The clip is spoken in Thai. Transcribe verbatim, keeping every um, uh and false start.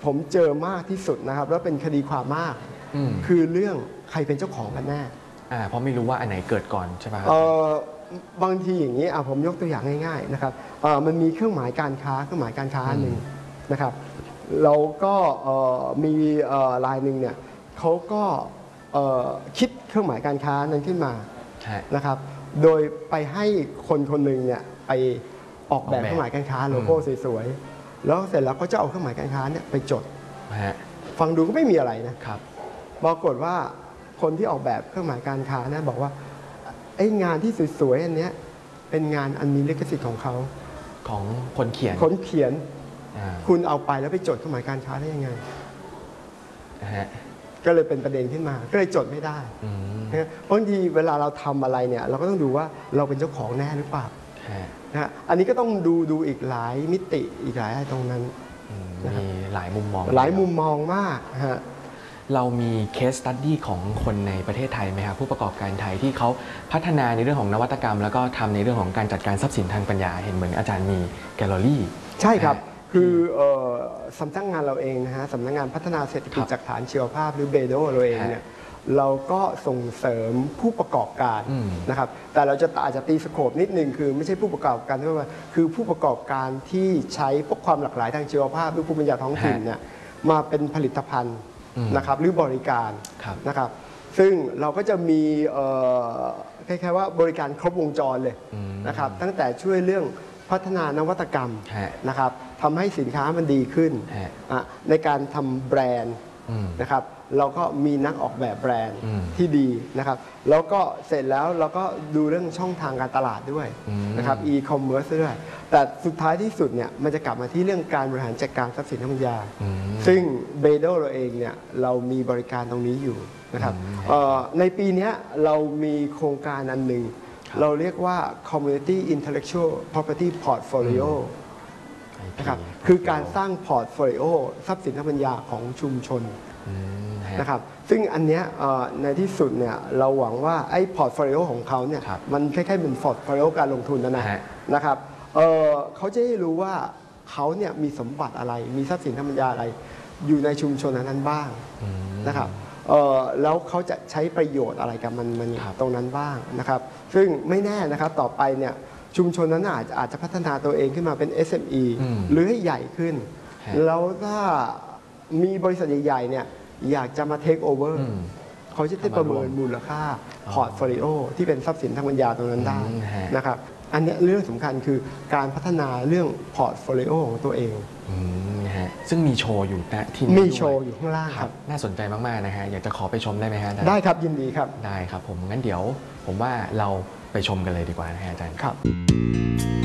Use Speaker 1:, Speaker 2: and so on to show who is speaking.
Speaker 1: ผมเจอมากที่สุดนะครับแล้วเป็นคดีความมากคือเรื่องใครเป็นเจ้าของกันแน่
Speaker 2: อ่าเพราะไม่รู้ว่าอันไหนเกิดก่อนใช่ไหมครับ
Speaker 1: บางทีอย่างนี้ผมยกตัวอย่างง่ายๆนะครับมันมีเครื่องหมายการค้าเครื่องหมายการค้าหนึ่งนะครับเราก็มีรายหนึ่งเนี่ยเขาก็คิดเครื่องหมายการค้านั้นขึ้นมานะครับโดยไปให้คนคนหนึ่งเนี่ยไปออกแบบเครื่องหมายการค้าโลโก้สวยๆแล้วเสร็จแล้วก็จะเอาเครื่องหมายการค้าเนี่ยไปจดฟังดูก็ไม่มีอะไรนะครับปรากฏว่าคนที่ออกแบบเครื่องหมายการค้าเนี่ยบอกว่าไอ้งานที่สวยๆอันนี้เป็นงานอันมีลิขสิทธิ์ของเขา
Speaker 2: ของคนเขียน
Speaker 1: คนเขียนคุณเอาไปแล้วไปจดเครื่องหมายการค้าได้ยังไงก็เลยเป็นประเด็นขึ้นมาก็เลยจดไม่ได้บางทีเวลาเราทำอะไรเนี่ยเราก็ต้องดูว่าเราเป็นเจ้าของแน่หรือเปล่านะฮะอันนี้ก็ต้องดูดูอีกหลายมิติอีกหลายอะไรตรงนั้น
Speaker 2: มีหลายมุมมอง
Speaker 1: หลายมุมมองมากฮะ
Speaker 2: เรามีเคสสตั๊ดดี้ของคนในประเทศไทยไหมครับผู้ประกอบการไทยที่เขาพัฒนาในเรื่องของนวัตกรรมแล้วก็ทำในเรื่องของการจัดการทรัพย์สินทางปัญญาเห็นเหมือนอาจารย์มีแกลเลอรี่
Speaker 1: ใช่ครับคือสำนักงานเราเองนะฮะสำนักงานพัฒนาเศรษฐกิจจากฐานชีวภาพหรือเบโดเราเองเนี่ยเราก็ส่งเสริมผู้ประกอบการนะครับแต่เราจะอาจจะตีสโคปนิดนึงคือไม่ใช่ผู้ประกอบการทั่วไปคือผู้ประกอบการที่ใช้พวกความหลากหลายทางชีวภาพหรือภูมิปัญญาท้องถิ่นเนี่ยมาเป็นผลิตภัณฑ์นะครับหรือบริการนะครับซึ่งเราก็จะมีคล้ายๆว่าบริการครบวงจรเลยนะครับตั้งแต่ช่วยเรื่องพัฒนานวัตกรรมนะครับทำให้สินค้ามันดีขึ้นในการทำแบรนด์นะครับเราก็มีนักออกแบบแบรนด์ที่ดีนะครับแล้วก็เสร็จแล้วเราก็ดูเรื่องช่องทางการตลาดด้วยนะครับอีคอมเมิร์ซด้วยแต่สุดท้ายที่สุดเนี่ยมันจะกลับมาที่เรื่องการบริหารจัดการทรัพย์สินทางปัญญาซึ่งเบโดเราเองเนี่ยเรามีบริการตรงนี้อยู่นะครับในปีนี้เรามีโครงการอันหนึ่งเราเรียกว่า Community Intellectual Property Portfolio นะครับคือการสร้างพอร์ตโฟลิโอทรัพย์สินทางปัญญาของชุมชนนะครับซึ่งอันเนี้ยในที่สุดเนี่ยเราหวังว่าไอ้พอร์ตโฟลิโอของเขาเนี่ยมันคล้ายๆเป็นพอร์ตโฟลิโอการลงทุนนะนะนะครับเขาจะได้รู้ว่าเขาเนี่ยมีสมบัติอะไรมีทรัพย์สินทางปัญญาอะไรอยู่ในชุมชนนั้นบ้างนะครับแล้วเขาจะใช้ประโยชน์อะไรกับมันมันตรงนั้นบ้างนะครับซึ่งไม่แน่นะครับต่อไปเนี่ยชุมชนนั้นอาจอาจจะพัฒนาตัวเองขึ้นมาเป็น เอส เอ็ม อี หรือให้ใหญ่ขึ้นแล้วถ้ามีบริษัทใหญ่ๆเนี่ยอยากจะมาเทคโอเวอร์เขาจะได้ประเมินมูลค่าพอร์ตโฟลิโอที่เป็นทรัพย์สินทางปัญญาตรงนั้นได้นะครับอันนี้เรื่องสำคัญคือการพัฒนาเรื่องพอร์ตโฟลิโอของตัวเอง
Speaker 2: ซึ่งมีโชว์อยู่ณที่
Speaker 1: นี่มีโชว์อยู่ข้างล่างครับ
Speaker 2: น่าสนใจมากๆนะฮะอยากจะขอไปชมได้ไหมฮะ
Speaker 1: ได้ครับยินดีครับ
Speaker 2: ได้ครับผมงั้นเดี๋ยวผมว่าเราไปชมกันเลยดีกว่านะฮะอาจารย์ครับ